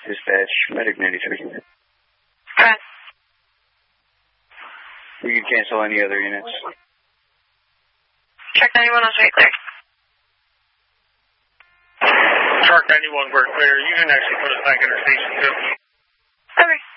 Dispatch, Medic 93. Alright. We can cancel any other units. Shark 91 was very clear. Shark 91, we're clear. You can actually put us back in our station too. Okay.